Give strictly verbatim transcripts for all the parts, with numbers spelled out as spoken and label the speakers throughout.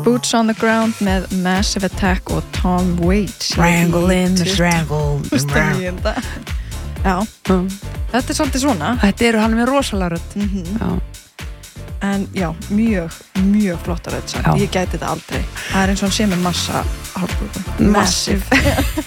Speaker 1: Boots on the Ground með Massive Attack og Tom Waits
Speaker 2: Strangle in the strangle
Speaker 1: Já, mm. þetta er svolítið svona.
Speaker 2: Þetta eru hann með rosalega rödd.
Speaker 1: Mm-hmm.
Speaker 2: Já.
Speaker 1: En já, mjög, mjög flottar rödd samt. Ég gæti þetta aldrei. Það er eins og hann sé með massa hálfbúkum.
Speaker 2: Massive.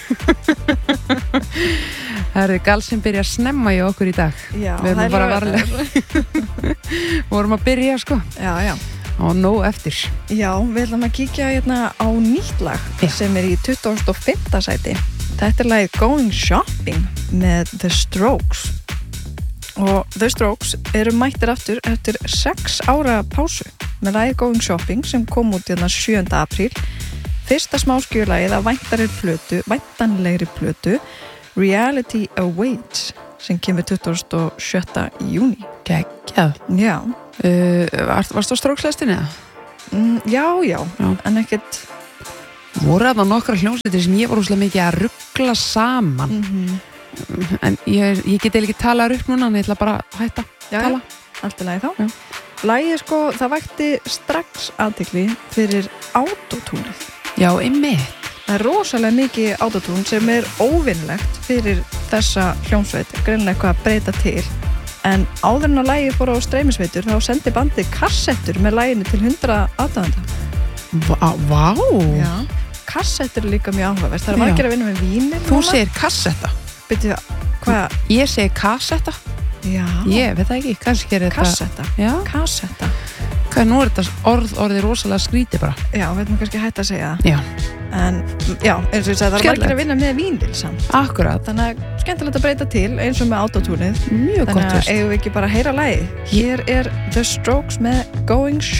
Speaker 2: Það eru galsinn byrja að snemma í okkur í dag.
Speaker 1: Já,
Speaker 2: við erum bara varlega. Við vorum að byrja, sko.
Speaker 1: Já, já.
Speaker 2: Og nóg eftir.
Speaker 1: Já, við ætlum að kíkja hérna á nýtt lag já. Sem er í tuttugasta og fimmta sæti. Þetta er lagið Going Shopping með The Strokes og The Strokes eru mættir aftur eftir sex ára pásu með lagið Going Shopping sem kom út hérna sjöunda apríl. Fyrsta smáskjulagið af væntanlegri plötu, væntanlegri plötu Reality Awaits sem kemur tuttugasta og sjötta júní.
Speaker 2: Geggjað.
Speaker 1: Já.
Speaker 2: Uh, varst, varst þú á Strokes-lestinni eða?
Speaker 1: Mm, já, já, já, en ekkert
Speaker 2: voru þarna nokkra hljómsveitir sem ég var úrslega mikið að ruggla saman
Speaker 1: mm-hmm.
Speaker 2: en ég, ég get ekki talað upp núna en ég ætla bara að hætta
Speaker 1: já,
Speaker 2: tala
Speaker 1: allt í lagi þá lagið sko, það vækti strax athygli fyrir autotúnið
Speaker 2: já, einmitt
Speaker 1: það er rosalega mikið autotún sem er óvinnlegt fyrir þessa hljómsveit greinilega eitthvað að breyta til en áður en að lagið fór á streymisveitur þá sendi bandið kassettur með laginu til hundrað aðdáenda
Speaker 2: Vá, vá.
Speaker 1: Já, kassettur er líka mjög áhugavert. Það er margir að vinna með vínil.
Speaker 2: Þú núna. Segir kassetta.
Speaker 1: Byrju, hvað?
Speaker 2: Ég segir kassetta.
Speaker 1: Já.
Speaker 2: Ég veit það ekki, kannski er þetta...
Speaker 1: Kassetta.
Speaker 2: Já.
Speaker 1: Kassetta.
Speaker 2: Hvað, nú er þetta orð, orðið rosalega skrítið bara.
Speaker 1: Já, við veitum kannski hægt að segja það.
Speaker 2: Já.
Speaker 1: En, já, eins og ég sagði, það er margir að vinna með vínil samt.
Speaker 2: Akkurat.
Speaker 1: Þannig að skemmtilegt að breyta til eins og með autotúnið.
Speaker 2: Mjög gott.
Speaker 1: Þannig að eigum við ekki bara að heyra lagið. Hér er The Strokes með Going Shopping.